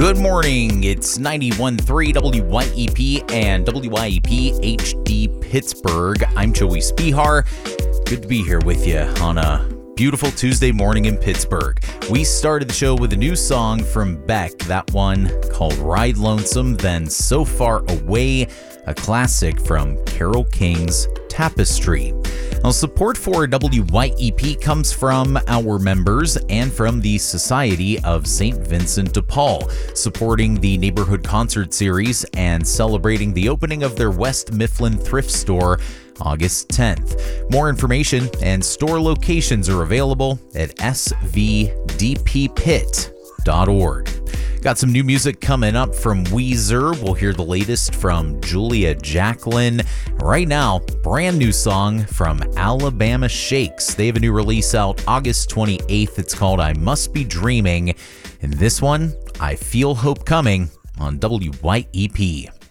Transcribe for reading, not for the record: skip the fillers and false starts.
Good morning. It's 91.3 WYEP and WYEP HD Pittsburgh. I'm Joey Spihar. Good to be here with you on a beautiful Tuesday morning in Pittsburgh. We started the show with a new song from Beck, that one called Ride Lonesome, then So Far Away, a classic from Carole King's Tapestry. Now, support for WYEP comes from our members and from the Society of St. Vincent de Paul, supporting the Neighborhood Concert Series and celebrating the opening of their West Mifflin thrift store August 10th. More information and store locations are available at svdppit.org. Got some new music coming up from Weezer. We'll hear the latest from Julia Jacklin. Right now, brand new song from Alabama Shakes. They have a new release out August 28th. It's called I Must Be Dreaming. And this one, I Feel Hope Coming on WYEP.